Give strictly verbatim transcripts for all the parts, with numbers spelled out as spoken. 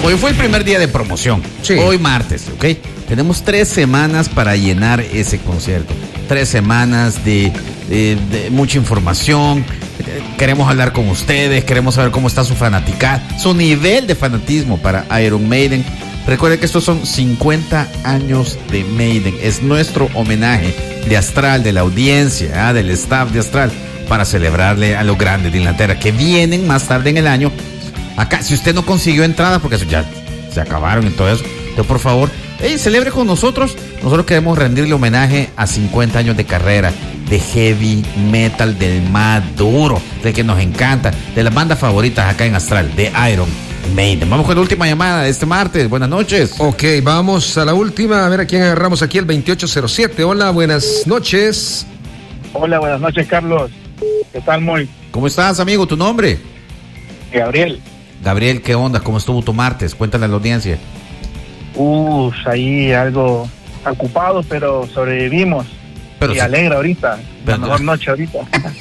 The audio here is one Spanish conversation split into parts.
Hoy fue el primer día de promoción. Sí. Hoy martes, ¿ok? Tenemos tres semanas para llenar ese concierto. Tres semanas de, de, de mucha información. Queremos hablar con ustedes, queremos saber cómo está su fanaticada, su nivel de fanatismo para Iron Maiden. Recuerden que estos son cincuenta años de Maiden. Es nuestro homenaje de Astral, de la audiencia, ¿eh? del staff de Astral, para celebrarle a los grandes de Inglaterra que vienen más tarde en el año. Acá, si usted no consiguió entrada, porque eso ya se acabaron y todo eso, entonces por favor, hey, celebre con nosotros. Nosotros queremos rendirle homenaje a cincuenta años de carrera, de heavy metal, del más duro, del que nos encanta, de las bandas favoritas acá en Astral, de Iron Maiden. Vamos con la última llamada de este martes. Buenas noches. Ok, vamos a la última, a ver a quién agarramos aquí, el veintiocho cero siete. Hola, buenas noches. Hola, buenas noches, Carlos. ¿Qué tal, Moy? ¿Cómo estás, amigo? ¿Tu nombre? Gabriel. Gabriel, ¿qué onda? ¿Cómo estuvo tu martes? Cuéntale a la audiencia. Uf, ahí algo ocupado, pero sobrevivimos. Pero y sí. Alegre ahorita. Pero la mejor no. noche ahorita.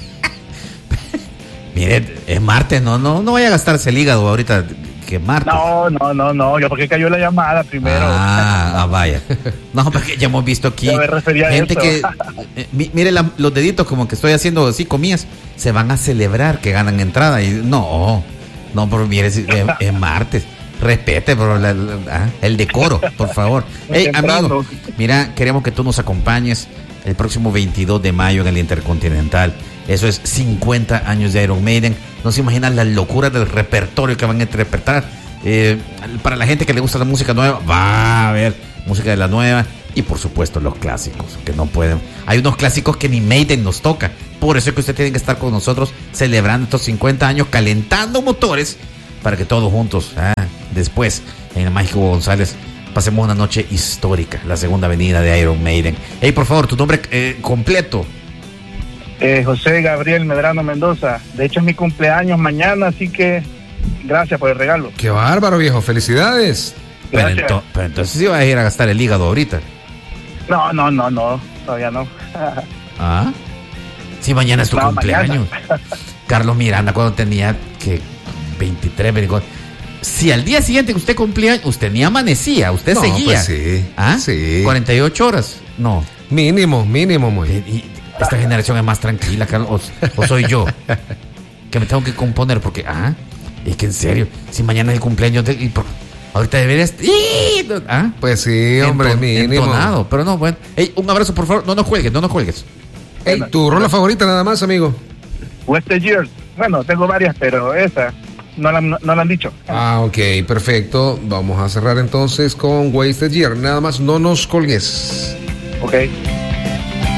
Mire, es martes, no, no, no vaya a gastarse el hígado ahorita, que es martes. No, no, no, no, yo porque cayó la llamada primero. Ah, ah vaya. No, porque ya hemos visto aquí gente que, eh, mire la, los deditos como que estoy haciendo así, comillas, se van a celebrar que ganan entrada y no, no, pero mire, es, es martes. Respete, bro, la, la, la, el decoro, por favor. Hey, amigo, mira, queremos que tú nos acompañes el próximo veintidós de mayo en el Intercontinental. Eso es cincuenta años de Iron Maiden. No se imaginan la locura del repertorio que van a interpretar. Eh, para la gente que le gusta la música nueva, va a haber música de la nueva. Y por supuesto los clásicos, que no pueden. Hay unos clásicos que ni Maiden nos toca. Por eso es que usted tiene que estar con nosotros celebrando estos cincuenta años, calentando motores, para que todos juntos, ah, después, en el Mágico González, pasemos una noche histórica, la segunda avenida de Iron Maiden. Hey, por favor, tu nombre eh, completo. Eh, José Gabriel Medrano Mendoza. De hecho es mi cumpleaños mañana, así que gracias por el regalo. Qué bárbaro, viejo, felicidades. Pero, ento- pero entonces sí vas a ir a gastar el hígado ahorita. No, no, no, no, todavía no. Ah, sí, mañana es tu no, cumpleaños. Carlos Miranda cuando tenía que veintitrés, veinticuatro. Si al día siguiente que usted cumplía, usted ni amanecía, usted no, seguía. Pues sí, ¿Ah? Sí. cuarenta y ocho horas. No. Mínimo, mínimo, muy. Y, y esta generación es más tranquila, Carlos. O, o soy yo que me tengo que componer porque, ah, es que en serio, si mañana es el cumpleaños de, y por, ahorita deberías, ¿ah? Pues sí, hombre, Enton, mínimo. Entonado, pero no, bueno. Hey, un abrazo, por favor. No nos cuelgues, no nos cuelgues. Hey, tu rola favorita nada más, amigo. Wasted Years. Bueno, tengo varias, pero esa no la, no, no la han dicho. Ah, ok, perfecto. Vamos a cerrar entonces con Wasted Year. Nada más, no nos colgues. Ok.